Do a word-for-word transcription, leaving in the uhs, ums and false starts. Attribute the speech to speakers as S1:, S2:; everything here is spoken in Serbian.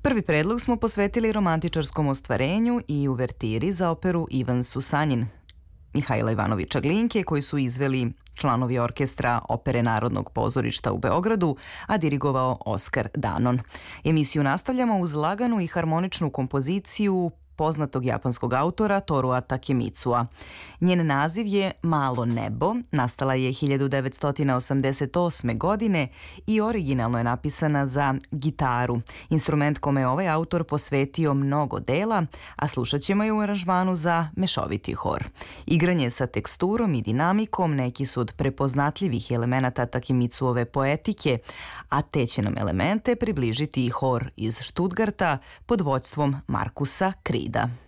S1: Prvi predlog smo posvetili romantičarskom ostvarenju i uvertiri za operu Ivan Susanjin Mihajla Ivanovića Glinke, koji su izveli članovi orkestra Opere Narodnog pozorišta u Beogradu, a dirigovao Oskar Danon. Emisiju nastavljamo uz laganu i harmoničnu kompoziciju poznatog japanskog autora Torua Takemitsua. Njen naziv je Malo nebo, nastala je hiljadu devetsto osamdeset osme. godine i originalno je napisana za gitaru, instrument kome je ovaj autor posvetio mnogo dela, a slušat ćemo je u aranžmanu za mešoviti hor. Igranje sa teksturom i dinamikom neki su od prepoznatljivih elemenata Takemitsuove poetike, a te će nam elemente približiti i hor iz Štutgarta pod vođstvom Markusa Krida.